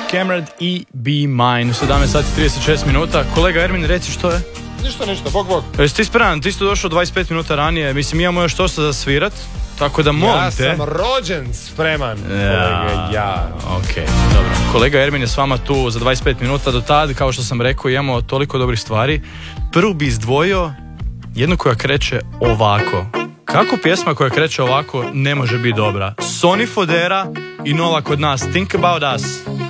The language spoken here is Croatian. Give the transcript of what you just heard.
Cameron i Be Mine. 17 sati 36 minuta. Kolega Ermin, reci što je? Ništa, bok. Jesi ti spreman? Ti si došao 25 minuta ranije. Mislim, imamo još to za svirat. Tako da molim te. Ja sam rođen spreman, kolega, ja. Ok, dobro. Kolega Ermin je s vama tu za 25 minuta. Do tad, kao što sam rekao, imamo toliko dobrih stvari. Prvu bi izdvojio jednu koja kreće ovako. Kako pjesma koja kreće ovako ne može biti dobra? Sonny Fodera i nova kod nas Think About Us.